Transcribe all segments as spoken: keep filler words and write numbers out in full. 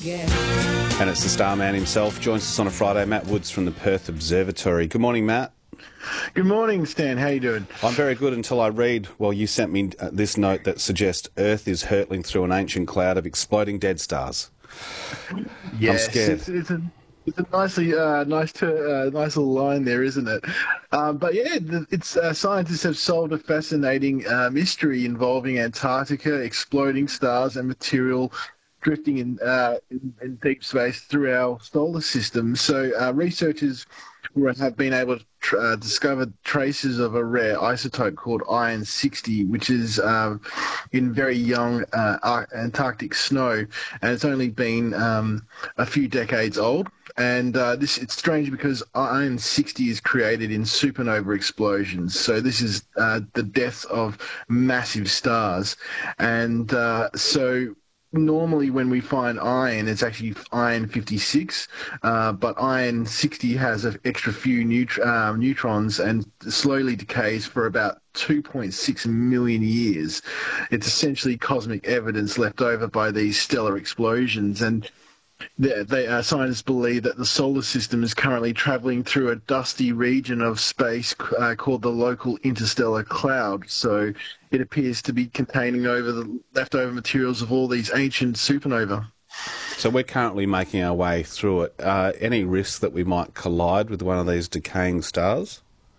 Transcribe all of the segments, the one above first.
again. And it's the Starman himself. Joins us on a Friday, Matt Woods from the Perth Observatory. Good morning, Matt. Good morning, Stan. How you doing? I'm very good until I read, well, you sent me uh, this note that suggests Earth is hurtling through an ancient cloud of exploding dead stars. Yes, I'm scared. It's, it's a it's a nicely uh, nice to, uh, nice little line there, isn't it? Um, but yeah, the, it's uh, scientists have solved a fascinating uh, mystery involving Antarctica, exploding stars, and material drifting in, uh, in, in deep space through our solar system. So uh, researchers have been able to tr- uh, discover traces of a rare isotope called iron sixty, which is uh, in very young uh, Ar- Antarctic snow, and it's only been um, a few decades old. And uh, this it's strange because iron sixty is created in supernova explosions. So this is uh, the death of massive stars, and uh, so. Normally, when we find iron, it's actually iron fifty-six, uh, but iron sixty has an extra few neut- um, neutrons and slowly decays for about two point six million years. It's essentially cosmic evidence left over by these stellar explosions, and they, they, uh, scientists believe that the solar system is currently travelling through a dusty region of space uh, called the local interstellar cloud. So it appears to be containing over the leftover materials of all these ancient supernova. So we're currently making our way through it. Uh, any risk that we might collide with one of these decaying stars?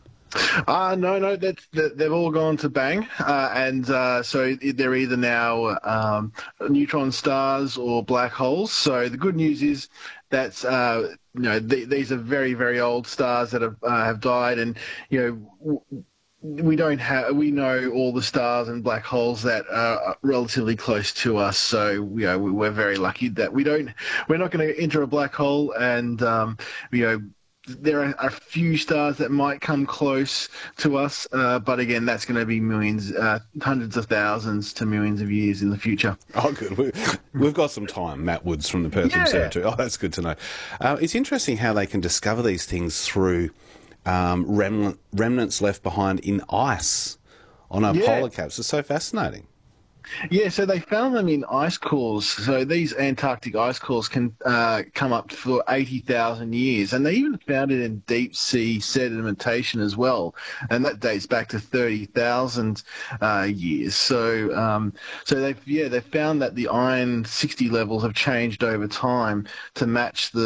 Uh, no, no, that's, that, they've all gone to bang, uh, and uh, so they're either now um, neutron stars or black holes. So the good news is that uh, you know th- these are very, very old stars that have uh, have died, and you know. W- We don't have. We know all the stars and black holes that are relatively close to us, so you know we're very lucky that we don't. We're not going to enter a black hole, and um, you know there are a few stars that might come close to us, uh, but again, that's going to be millions, uh, hundreds of thousands to millions of years in the future. Oh, good. We, we've got some time. Matt Woods from the Perth Yeah. Observatory. Oh, that's good to know. Uh, it's interesting how they can discover these things through um, remnant, remnants left behind in ice on our Yeah. polar caps. It's so fascinating. Yeah, so they found them in ice cores. So these Antarctic ice cores can uh, come up for eighty thousand years. And they even found it in deep sea sedimentation as well. And that dates back to thirty thousand uh, years. So um, so they've, yeah, they found that the iron sixty levels have changed over time to match the